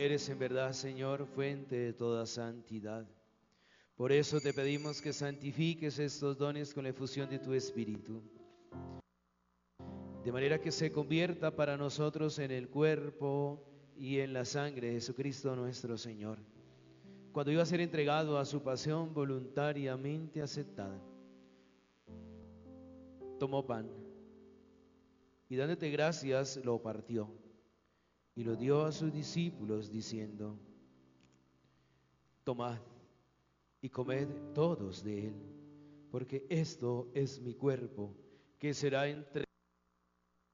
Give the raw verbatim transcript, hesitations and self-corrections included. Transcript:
Eres en verdad, Señor, fuente de toda santidad. Por eso te pedimos que santifiques estos dones con la efusión de tu Espíritu, de manera que se convierta para nosotros en el cuerpo y en la sangre de Jesucristo nuestro Señor. Cuando iba a ser entregado a su pasión voluntariamente aceptada, tomó pan y dándote gracias lo partió y lo dio a sus discípulos diciendo: tomad y comed todos de él, porque esto es mi cuerpo que será entregado